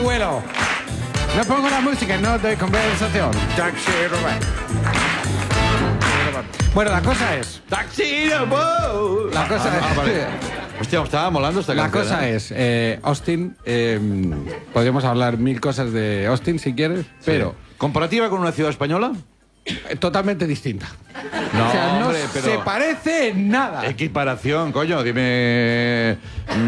vuelo. No pongo la música, no doy conversación. Taxi robot. Bueno, la cosa es... ¡Taxi robot! La cosa es... Vale. Hostia, me estaba molando esta La canción. cosa es, Austin, podríamos hablar mil cosas de Austin si quieres, pero ¿Comparativa con una ciudad española? totalmente distinta. No, o sea, no hombre, pero... se parece en nada. Equiparación, coño, dime...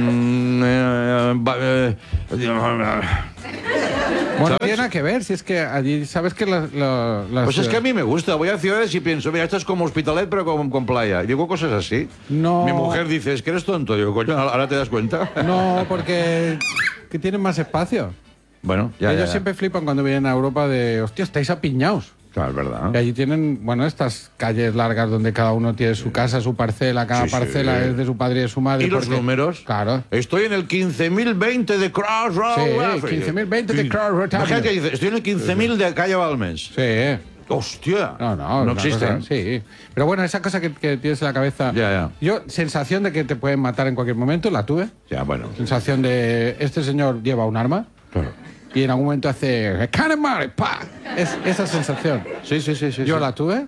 Bueno, ¿sabes? tiene nada que ver, si es que allí, ¿sabes que las Pues es que a mí me gusta. Voy a ciudades y pienso, mira, esto es como Hospitalet, pero con playa. Y digo cosas así. No. Mi mujer dice, es que eres tonto. Digo, coño, ahora te das cuenta. No, porque que tienen más espacio. Bueno, ya, Ellos ya. siempre flipan cuando vienen a Europa de, hostia, estáis apiñados. Claro, es verdad. Y allí tienen, bueno, estas calles largas donde cada uno tiene su casa, su parcela, cada Sí, sí. parcela es de su padre y de su madre. ¿Y los porque- números? Claro. Estoy en el 15.020 de Crossroads. Sí, 15.020 de Crossroads. Imagínate que dice, estoy en el 15.000 de Calle Balmes. Sí. ¡Hostia! No No una existen. cosa- sí. Pero bueno, esa cosa que tienes en la cabeza. Ya. Yo, sensación de que te pueden matar en cualquier momento, la tuve. Ya, bueno. Sensación de, este señor lleva un arma. Claro. Y en algún momento hace, ¡Canemare! ¡Pa! Es esa sensación. Sí. Yo la tuve.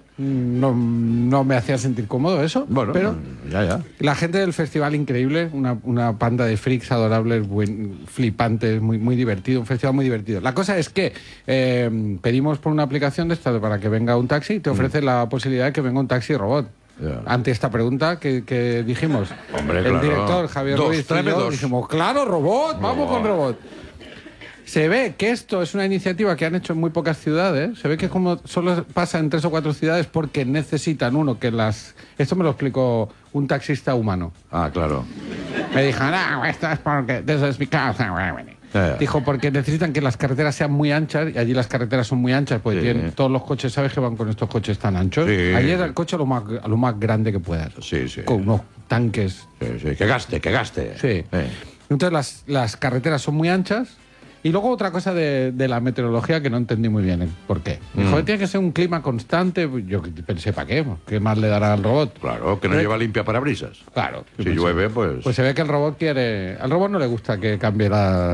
No me hacía sentir cómodo eso. Bueno, pero ya. la gente del festival, increíble. Una panda de freaks adorables, flipantes, muy divertido. Un festival muy divertido. La cosa es que pedimos por una aplicación de esta para que venga un taxi y te ofrece la posibilidad de que venga un taxi robot. Ya. Ante esta pregunta que dijimos, Hombre, el claro. director Javier Dos, Ruiz y tráeme yo dos. dijimos, claro, robot, vamos con robot. Se ve que esto es una iniciativa que han hecho en muy pocas ciudades. Se ve que como solo pasa en 3 o 4 ciudades porque necesitan uno que las... Esto me lo explicó un taxista humano. Ah, claro. Me dijo, no, esto es porque... Desde mi casa. Ya. Dijo, porque necesitan que las carreteras sean muy anchas, y allí las carreteras son muy anchas, pues Sí. tienen todos los coches, ¿sabes que van con estos coches tan anchos? Sí. Allí es el coche a lo más grande que puedas. Sí. Con unos tanques. Sí. Que gaste. Sí. Entonces las carreteras son muy anchas. Y luego otra cosa de la meteorología que no entendí muy bien el por qué. Dijo, tiene que ser un clima constante. Yo pensé, ¿para qué? ¿Qué más le dará al robot? Claro, que no lleva limpia parabrisas. Claro. Si Yo pensé, llueve, pues... Pues se ve que el robot quiere... Al robot no le gusta que cambie la...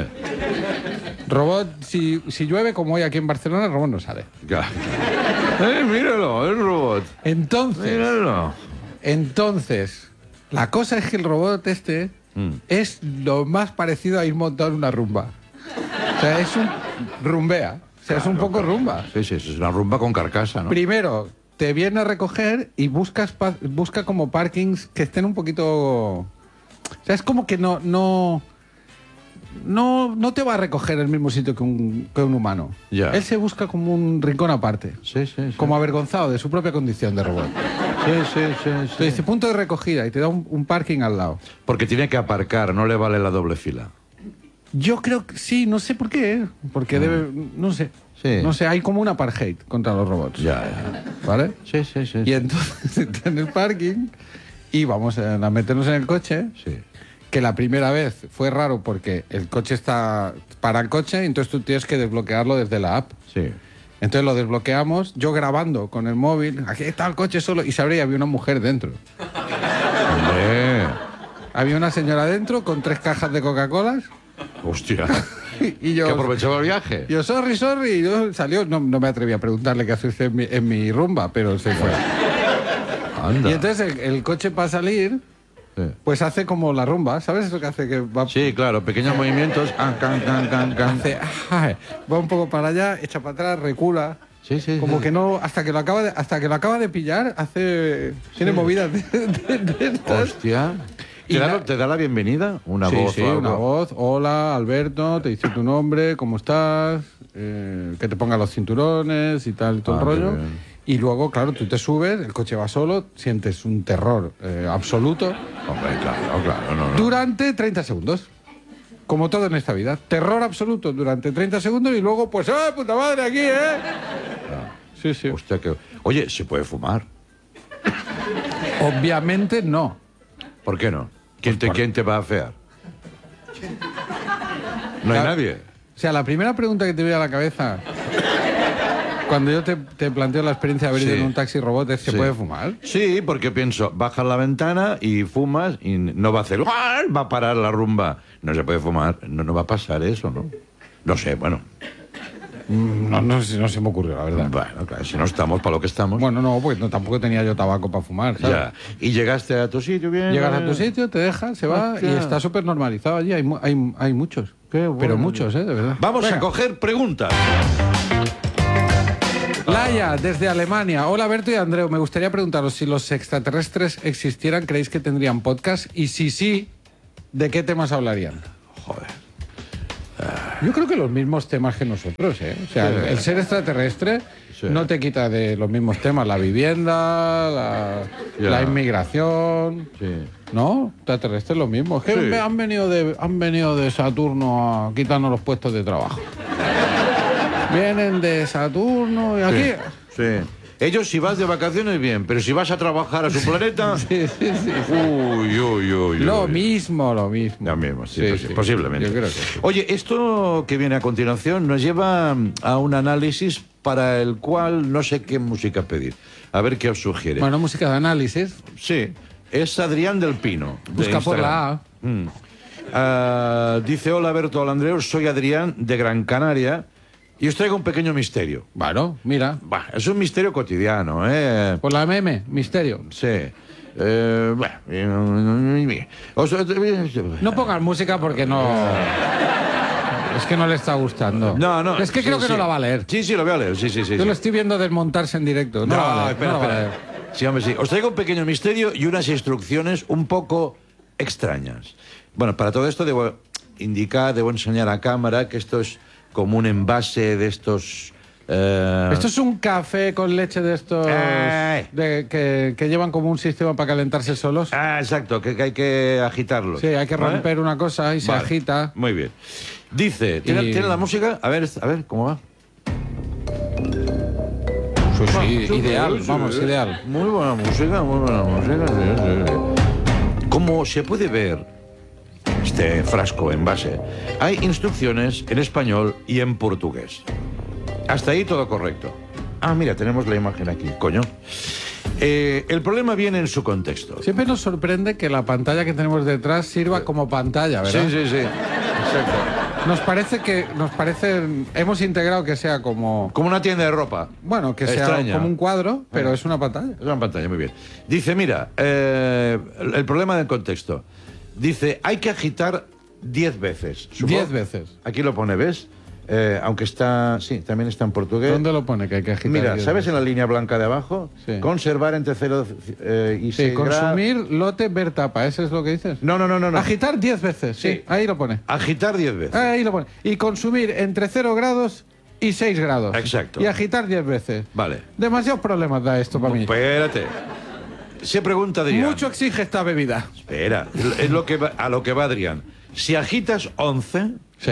Robot, si llueve como hoy aquí en Barcelona, el robot no sale. Ya. Míralo, el robot. Entonces, Míralo. la cosa es que el robot este es lo más parecido a ir montado en una rumba. O sea, es un rumbea. O sea, es un poco rumba. Sí, es una rumba con carcasa, ¿no? Primero, te viene a recoger y busca como parkings que estén un poquito... O sea, es como que no te va a recoger en el mismo sitio que un humano. Ya. Él se busca como un rincón aparte. Sí. Como avergonzado de su propia condición de robot. Te dice punto de recogida y te da un parking al lado. Porque tiene que aparcar, no le vale la doble fila. Yo creo que sí, no sé por qué. Porque debe... No sé. Sí. No sé, hay como un apartheid contra los robots. Ya. ¿Vale? Sí. Y entonces está en el parking y vamos a meternos en el coche. Sí. Que la primera vez fue raro porque el coche está para el coche y entonces tú tienes que desbloquearlo desde la app. Sí. Entonces lo desbloqueamos, yo grabando con el móvil, aquí está el coche solo, y se abría y había una mujer dentro. Hombre. Había una señora dentro con 3 cajas de Coca-Colas Hostia. y yo... ¿Que aprovechaba el viaje? Yo, sorry, y yo salió, no me atreví a preguntarle qué hace usted en mi rumba, pero se fue. Anda. Y entonces el coche para salir, Sí. pues hace como la rumba, ¿sabes eso que hace? Que va, Sí, claro, pequeños movimientos. hace, va un poco para allá, echa para atrás, recula. Sí. Como que no, hasta que lo acaba de pillar, tiene movidas de estas. Hostia. Y ¿Te da la bienvenida? Una Sí, voz sí, o algo? una voz. Hola, Alberto, te dice tu nombre, ¿cómo estás? Que te ponga los cinturones y tal, y todo el Ah, qué rollo. bien. Y luego, claro, tú te subes, el coche va solo, sientes un terror absoluto Hombre, claro, no. durante 30 segundos. Como todo en esta vida. Terror absoluto durante 30 segundos y luego, pues, ¡ah, puta madre, aquí, Sí. Hostia, que... Oye, ¿se puede fumar? Obviamente no. ¿Por qué no? ¿Quién te va a afear? No hay Claro. nadie. O sea, la primera pregunta que te viene a la cabeza cuando yo te planteo la experiencia de haber ido Sí. en un taxi robot es, ¿se Sí. puede fumar? Sí, porque pienso, bajas la ventana y fumas y no va a hacer... ¡ah! Va a parar la rumba. No se puede fumar. No va a pasar eso, ¿no? No sé, bueno. No se me ocurrió, la verdad. Bueno, claro, si no estamos para lo que estamos. Bueno, no, pues no, tampoco tenía yo tabaco para fumar, ¿sabes? Ya. Y llegaste a tu sitio bien. Llegas a tu sitio, te dejas, se va Hostia. y está súper normalizado allí. Hay muchos. Qué bueno. Pero muchos, de verdad. Vamos Venga. a coger preguntas. Laia, desde Alemania. Hola, Berto y Andreu. Me gustaría preguntaros si los extraterrestres existieran, ¿creéis que tendrían podcast? Y si sí, ¿de qué temas hablarían? Joder. Yo creo que los mismos temas que nosotros, ¿eh? O sea, Sí. el ser extraterrestre Sí. no te quita de los mismos temas. La vivienda, Ya. la inmigración... Sí. No, extraterrestre es lo mismo. Es que Sí. han venido de Saturno a quitarnos los puestos de trabajo. Vienen de Saturno y aquí... Sí. Ellos si vas de vacaciones bien, pero si vas a trabajar a su planeta... Sí, sí, sí. Uy. Lo mismo. Lo mismo, sí, posiblemente. Yo creo que sí. Oye, esto que viene a continuación nos lleva a un análisis para el cual no sé qué música pedir. A ver qué os sugiere. Bueno, música de análisis. Sí, es Adrián del Pino. de Busca por Instagram. la A. Dice, hola Berto, hola Andreu, soy Adrián de Gran Canaria y os traigo un pequeño misterio. Bueno, mira. Bah, es un misterio cotidiano, ¿eh? Por la MM, misterio. Sí. No pongas música porque no... Es que no le está gustando. No. Es que creo que no la va a leer. Sí, lo voy a leer. Sí. Yo lo estoy viendo desmontarse en directo. No, la va a leer, espera, no la va a espera. leer. Sí, hombre, sí. Os traigo un pequeño misterio y unas instrucciones un poco extrañas. Bueno, para todo esto debo enseñar a cámara que esto es como un envase de estos... Esto es un café con leche de estos que llevan como un sistema para calentarse solos. exacto, que hay que agitarlo. Sí, hay que ¿vale? romper una cosa y se Vale, agita. Muy bien. Dice, ¿tiene la música? A ver, ¿cómo va? Sí, ideal, sí, vamos, ideal. Muy buena música, sí. Como se puede ver, este frasco envase, hay instrucciones en español y en portugués. Hasta ahí todo correcto. Ah, mira, tenemos la imagen aquí, coño. El problema viene en su contexto. Siempre nos sorprende que la pantalla que tenemos detrás sirva como pantalla, ¿verdad? Sí. Exacto. Nos parece hemos integrado que sea como, Como una tienda de ropa. bueno, que sea Extraña. como un cuadro, pero es una pantalla. Es una pantalla, muy bien. Dice, mira, el problema del contexto. Dice, hay que agitar 10 veces. 10 veces. Aquí lo pone, ¿ves? Aunque está, sí, también está en portugués. ¿Dónde lo pone que hay que agitar? Mira, 10 ¿sabes veces? en la línea blanca de abajo? Sí. Conservar entre 0 y 6 Sí, consumir, lote, ver tapa, ¿eso es lo que dices? No. Agitar 10 veces, sí, Sí. ahí lo pone. Agitar 10 veces. Ahí lo pone. Y consumir entre 0 grados y 6 grados. Exacto. Y agitar 10 veces. Vale. Demasiados problemas da esto para mí. Espérate. Se pregunta Adrián. Mucho exige esta bebida. Espera, es a lo que va Adrián. Si agitas 11, Sí.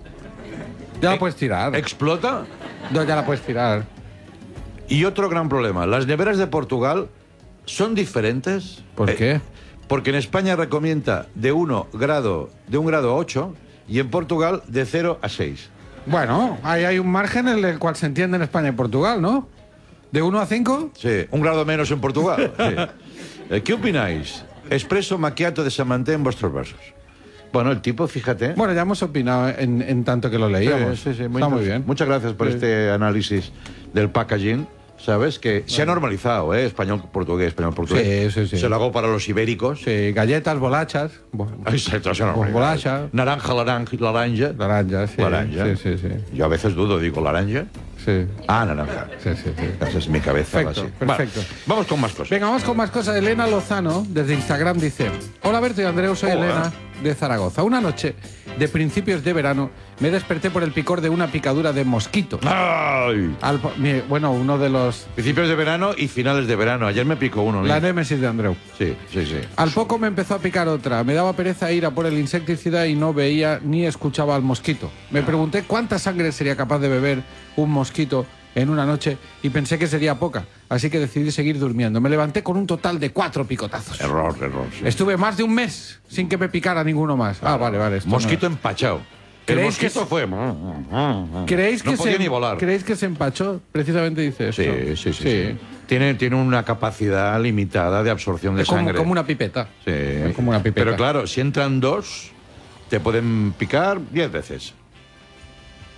Ya la puedes tirar. explota. No, ya la puedes tirar. Y otro gran problema, las neveras de Portugal son diferentes. ¿Por qué? Porque en España recomienda de 1 grado a 8 y en Portugal de 0 a 6. Bueno, ahí hay un margen en el cual se entiende en España y Portugal, ¿no? ¿De 1 a 5? Sí, 1 grado menos en Portugal. Sí. ¿Qué opináis? Expreso macchiato de Samanté en vuestros versos. Bueno, el tipo, fíjate. Bueno, ya hemos opinado en tanto que lo leíamos. Sí, Está muy bien. Muchas gracias por este análisis del packaging. ¿Sabes? Que se ha normalizado, ¿eh? Español-portugués. Sí. Se lo hago para los ibéricos. Sí, galletas, bolachas. Exacto, se ha normalizado. Bolacha. Naranja, laranja. Laranja, sí. Laranja. Sí. Yo a veces dudo, digo, ¿laranja? Sí. Ah, naranja. Sí. Esa es mi cabeza. Perfecto, así. perfecto. Vale, vamos con más cosas. Venga, vamos con más cosas. Elena Lozano, desde Instagram, dice: Hola Berto y Andreu, soy Hola. Elena de Zaragoza. Una noche de principios de verano me desperté por el picor de una picadura de mosquito. ¡Ay! Bueno, uno de los... Principios de verano y finales de verano. Ayer me picó uno. La ¿no? némesis de Andreu. Sí. Al poco me empezó a picar otra. Me daba pereza ir a por el insecticida y no veía ni escuchaba al mosquito. Me pregunté cuánta sangre sería capaz de beber un mosquito en una noche y pensé que sería poca. Así que decidí seguir durmiendo. Me levanté con un total de 4 picotazos. Error. Sí. Estuve más de un mes sin que me picara ninguno más. Ah, vale. esto Mosquito no. empachado. El ¿Creéis que mosquito fue... ¿Creéis No que podía ni volar. ¿Creéis que se empachó? Precisamente dice esto. Sí. Tiene una capacidad limitada de absorción de Es como, sangre. como una pipeta. Sí. Es como una pipeta. Pero claro, si entran 2, te pueden picar 10 veces.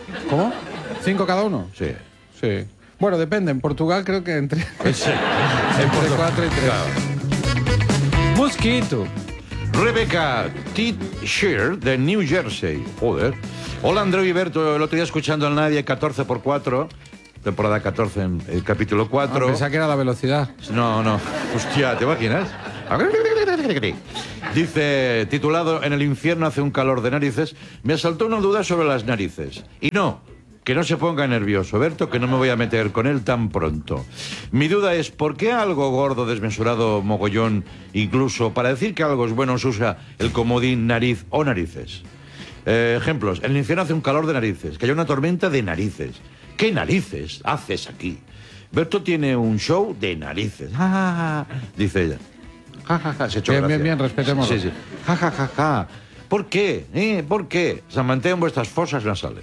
¿Cómo? ¿5 cada uno? Sí. Sí. Bueno, depende. En Portugal creo que entre, Sí. entre 4 y 3. Claro. Mosquito. Rebecca Shear de New Jersey. Joder. Hola, Andreu y Berto. El otro día escuchando al Nadie 14x4, temporada 14, en el capítulo 4. Pensaba que era la velocidad. No. Hostia, ¿te imaginas? Dice, titulado En el infierno hace un calor de narices, me asaltó una duda sobre las narices. Y no, que no se ponga nervioso, Berto, que no me voy a meter con él tan pronto. Mi duda es, ¿por qué algo gordo, desmesurado, mogollón, incluso para decir que algo es bueno se usa el comodín nariz o narices? Ejemplos, en el infierno hace un calor de narices, que haya una tormenta de narices. ¿Qué narices haces aquí? Berto tiene un show de narices. Dice ella. Se echó gracia. Bien, respetémoslo. Sí. ¿Por qué? ¿Por qué? Se mantengan vuestras fosas nasales.